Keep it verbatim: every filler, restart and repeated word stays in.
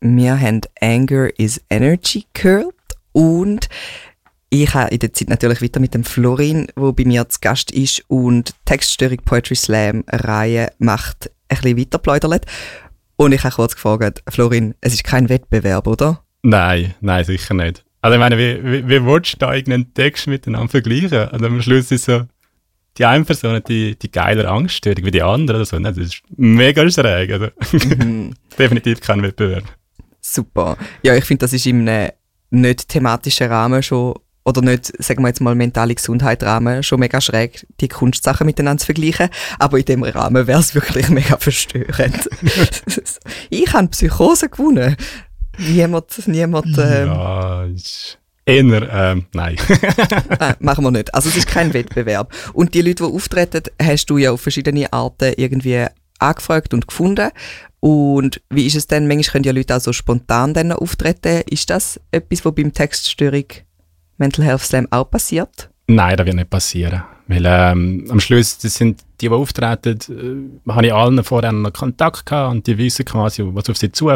Wir haben «Anger is Energy» gehört und ich habe in der Zeit natürlich weiter mit dem Florin, der bei mir zu Gast ist und die Textstörung Poetry Slam Reihe macht, ein bisschen weiterpläudert. Und ich habe kurz gefragt, Florin, es ist kein Wettbewerb, oder? Nein, nein, sicher nicht. Also ich meine, wie, wie, wie willst du da irgendeinen Text miteinander vergleichen? Also am Schluss ist so, die eine Person hat die, die geilere Angststörung wie die andere oder so. Das ist mega schräg. Also mhm. Definitiv kein Wettbewerb. Super. Ja, ich finde, das ist in einem nicht thematischen Rahmen schon, oder nicht, sagen wir jetzt mal, mentale Gesundheit-Rahmen, schon mega schräg, die Kunstsachen miteinander zu vergleichen. Aber in dem Rahmen wäre es wirklich mega verstörend. Ich habe Psychose gewonnen. Niemand, niemand... Ähm, ja, ist eher, ähm, nein. äh, machen wir nicht. Also es ist kein Wettbewerb. Und die Leute, die auftreten, hast du ja auf verschiedene Arten irgendwie angefragt und gefunden. Und wie ist es denn? Manchmal können ja Leute auch so spontan dann auftreten. Ist das etwas, was beim Textstörung Mental Health Slam auch passiert? Nein, das wird nicht passieren. Weil ähm, am Schluss, das sind die, die auftreten, äh, habe ich allen vorher noch Kontakt gehabt und die wissen quasi, was auf sie zukommt.